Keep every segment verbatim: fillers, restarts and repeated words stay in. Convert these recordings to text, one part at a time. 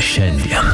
šiandien.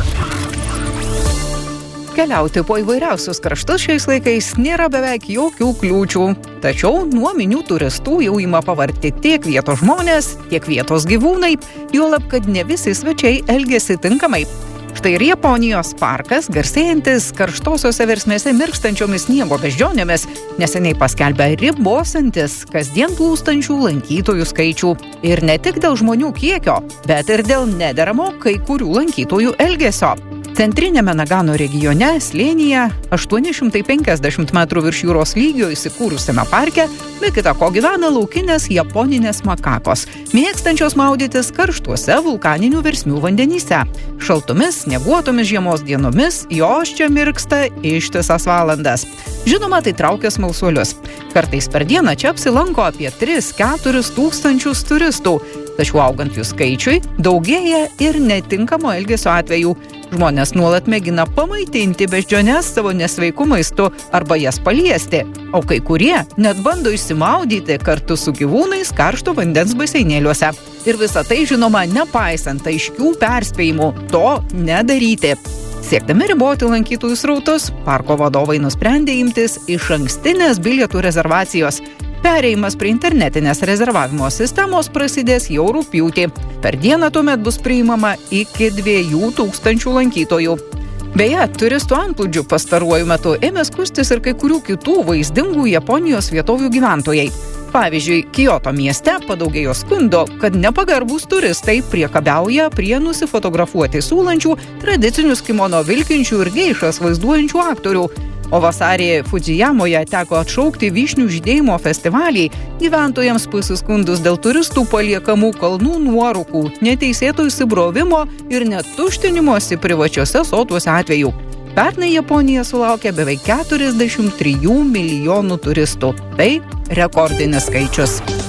Keliauti po įvairiausius kraštus šiais laikais nėra beveik jokių kliūčių. Tačiau nuo minių turistų jau ima pavargti tiek vietos žmonės, tiek vietos gyvūnai, juolab, kad ne visi svečiai elgiasi tinkamai. Štai ir Japonijos parkas, garsėjantis karštosiose versmėse mirkstančiomis sniego beždžionėmis, neseniai paskelbė ribosantis kasdien plūstančių lankytojų skaičių. Ir ne tik dėl žmonių kiekio, bet ir dėl nederamo kai kurių lankytojų elgesio. Centrinėme Nagano regione, slėnyje, aštuoni šimtai penkiasdešimt metrų virš jūros lygio įsikūrusiame parke, be kita ko gyvena laukinės japoninės makakos, mėgstančios maudytis karštuose vulkaninių versmių vandenyse. Šaltomis, snieguotomis žiemos dienomis jos čia mirksta ištisas valandas. Žinoma, tai traukia smalsuolius. Kartais per dieną čia apsilanko apie tris keturis tūkstančius turistų, tačiau augant jų skaičiui daugėja ir netinkamo elgesio atvejų. Žmonės nuolat mėgina pamaitinti beždžiones savo nesveiku maistu arba jas paliesti, o kai kurie net bando išsimaudyti kartu su gyvūnais karšto vandens baseinėliuose. Ir visa tai, žinoma, nepaisant aiškių perspėjimų to nedaryti. Siekdami riboti lankytojų srautus, parko vadovai nusprendė imtis išankstinės bilietų rezervacijos. Perėjimas prie internetinės rezervavimo sistemos prasidės jau rugpjūtį. Per dieną tuomet bus priimama iki dviejų tūkstančių lankytojų. Beje, turistų antplūdžių pastaruoju metu ėmė skųstis ir kai kurių kitų vaizdingų Japonijos vietovių gyventojai. Pavyzdžiui, Kioto mieste padaugėjo skundo, kad nepagarbūs turistai priekabiauja prie nusifotografuoti siūlančių, tradicinius kimono vilkinčių ir geišas vaizduojančių aktorių. O vasarį Fudžijamoje teko atšaukti vyšnių žydėjimo festivalį gyventojams pasiskundus dėl turistų paliekamų kalnų nuorūkų, neteisėto įsibrovimo ir net tuštinimosi privačiuose sotuose atvejų. Pernai Japonija sulaukė beveik keturiasdešimt trijų milijonų turistų. Tai rekordinis skaičius.